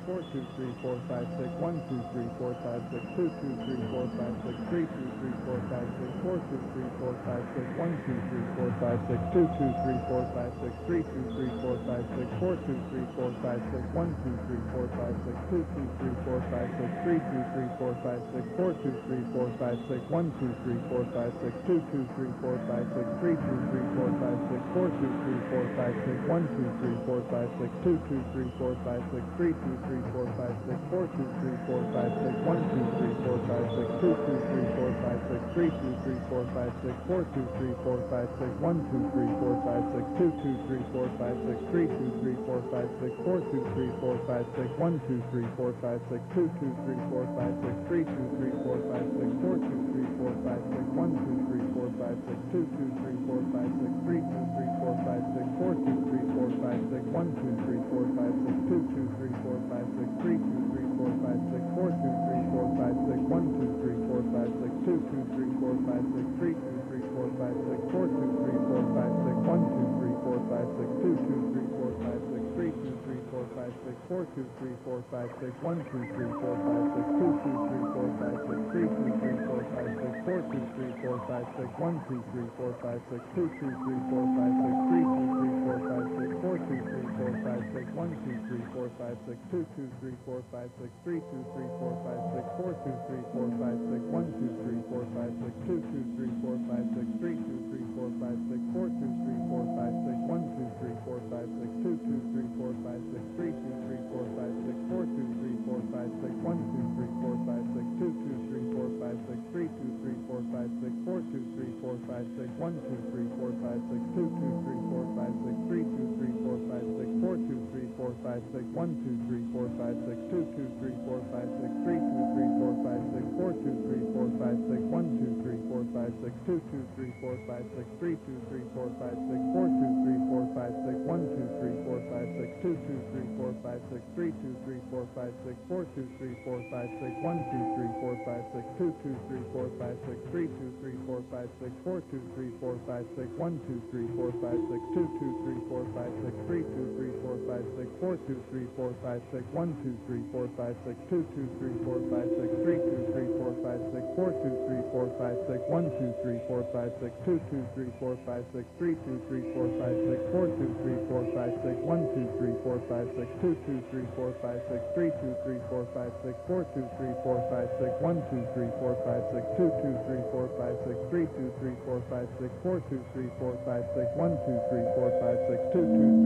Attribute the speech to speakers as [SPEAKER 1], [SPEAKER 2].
[SPEAKER 1] 4 2 3 4 5 6 1 2 3 4 5 6 2 2 3 4 5 6 3 2 3 4 5 6 4 2 3 4 5 6 1 2 3 4 5 6 2 2 3 4 5 6 3 2 3 4 5 6 4 2 3 4 5 6 1 2 3 4 5 6 2 2 3 4 5 6 3 2 3 4 5 6 4 2 3 4 5 6 1 2 3 4 5 6 2 2 3 4 5 6 3 2 3 4 5 6 4 2 3 4 5 6 1 2 3 4 5 6 2 2 3 4 5 6 3 2 3 4 5 6 4 2 3 4 5 6 1 2 3 4 5 6 2 2 3 4 5 6 3 2 3 4 5 6 4 2 3 4 5 6 1 2 3 4 5 6 2 2 3 4 5 6 3 2 3 4 5 6 4 2 3 4 5 6 1 2 3 4 5 6 2 2 3 4 5 6 3 2 3 4 5 6 4 2 3 4 5 6 1 2 3 4 5 6 2 2 3 4 5 6 3 2 3 4 5 6 4 2 3 4 5 6 1 2 3 4 5 6 2 2 3 4 5 6 3 2 3 4 5 6 4 2 3 4 5 6 1 2 3 4 5 6 2 2 3 4 5 6 3 2 3 4 5 6 4 2 3 4 5 6 1 2 3 4 5 6 2 2 3 4 5 6 3 2 3 4 5 6 4 2 3 4 5 6 1 2 3 4 5 6 2 2 3 4 5 6 3 2 3 4 5 6 4 2 3 4 5 6 1 2 3 4 5 6 2 2 3 4 5 6 3 2 3 4 5 6 4 2 3 4 5 6 1 2 3 4 5 6 2 2 3 4 5 6 3 2 3 4 5 6 4 2 3 4 5 6 1 2 3 4 5 6 2 2 3 4 5 6 3 2 3 4 5 6 4 2 3 4 5 6 1 2 3 4 5 6 2 2 3 4 5 6 3 2 3 4 5 6 4 2 3 4 5 6 1 2 3 4 5 6 2 2 3 4 5 6 3 2 3 4 5 6 4 2 3 4 5 6 1 2 3 4 5 6 2 2 3 4 5 6 3 2 3 4 5 6 4 2 3 4 5 6 1 2 3 4 5 6 2 2 3 4 5 6 3 2 3 4 5 6 4 2 3 4 5 6 1 2 3 4 5 6 2 2 3 4 5 6 3 2 3 4 5 6 4 2 3 4 5 6 1 2 3 4 5 6 2 2 3 4 5 6 3 2 3 4 5 6 4 2 3 4 5 6 1 2 3 4 5 6 2 2 3 4 5 6 3 2 3 4 5 6 4 2 3 4 5 6 1 2 3 4 5 6 2 2 3 4 5 6 3 2 3 4 5 6 4 2 3 4 5 6 1 2 3 4 5 6 2 2 3 4 5 6 3 2 3 4 5 6 4 2 3 4 5 6 1 2 3 4 5 6 2 2 3 4 5 6 3 2 3 4 5 6 4 2 3 4 5 6 1 2 3 4 5 6 2 2 3 4 5 6 3 2 3 4 5 6 4 2 3 4 5 6 1 2 3 4 5 6 2 2 3 4 5 6 3 2 3 4 5 6 4 2 3 4 5 6 1 2 3 4 5 6 2 2